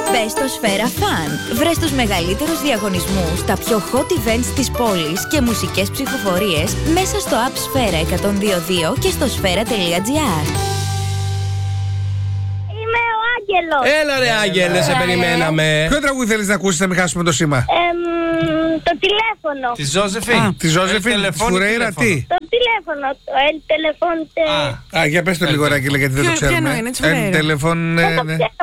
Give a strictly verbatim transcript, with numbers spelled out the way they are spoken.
Μπες στο Σφαίρα Φαν. Βρες τους μεγαλύτερους διαγωνισμούς, τα πιο hot events της πόλης και μουσικές ψηφοφορίες μέσα στο app Σφαίρα εκατόν δύο δύο και στο σφαίρα τελεία τζι άρ. Είμαι ο Άγγελος. Έλα ρε Άγγελε, σε περιμέναμε. Ποιο τραγούδι θέλεις να ακούσεις, να μην χάσουμε το σήμα? Εμ, το τηλέφωνο. Τη Ζώζεφιν. Τη Ζώζεφιν, τη Φουρέιρα, τι? Το τηλέφωνο. Το El Telefonte. Α, για πες το λίγο, Ράκη, γιατί δεν το Ποιο- ποιο ξέρουμε. εννοεί, είναι της Φουρέιρα. El Telefonte, Δεν το ναι. ξέρω.